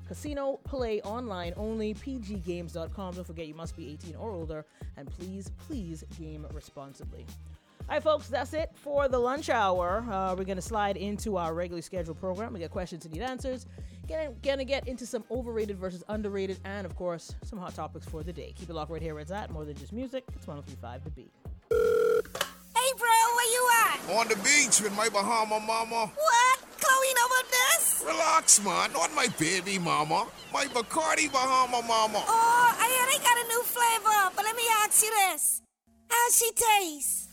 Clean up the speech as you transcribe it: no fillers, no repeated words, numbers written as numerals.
Casino play online only. pggames.com. Don't forget you must be 18 or older, and please game responsibly. All right, folks, that's it for the lunch hour. We're going to slide into our regularly scheduled program. We got questions and need answers. Gonna get into some overrated versus underrated, and of course, some hot topics for the day. Keep it locked right here where it's at. More than just music. It's 103.5 The Beat. Hey, bro, where you at? On the beach with my Bahama mama. What? Chloe over this? Relax, man. Not my baby mama. My Bacardi Bahama mama. Oh, I hear they got a new flavor, but let me ask you this. How's she taste?